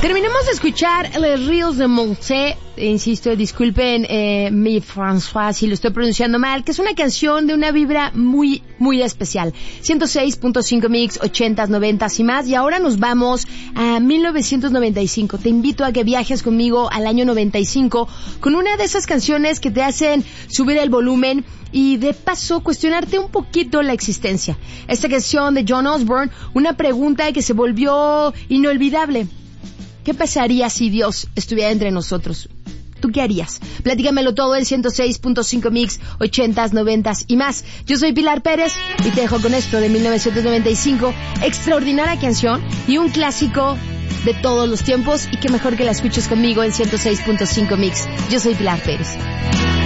Terminamos de escuchar Les Ríos de Montsé. Insisto, disculpen mi François si lo estoy pronunciando mal, que es una canción de una vibra muy, muy especial. 106.5 mix, 80s, 90s y más. Y ahora nos vamos a 1995. Te invito a que viajes conmigo al año 95 con una de esas canciones que te hacen subir el volumen y de paso cuestionarte un poquito la existencia. Esta canción de John Osborne, una pregunta que se volvió inolvidable. ¿Qué pasaría si Dios estuviera entre nosotros? ¿Tú qué harías? Platícamelo todo en 106.5 mix, 80s, 90s y más. Yo soy Pilar Pérez y te dejo con esto de 1995. Extraordinaria canción y un clásico de todos los tiempos, y qué mejor que la escuches conmigo en 106.5 mix. Yo soy Pilar Pérez.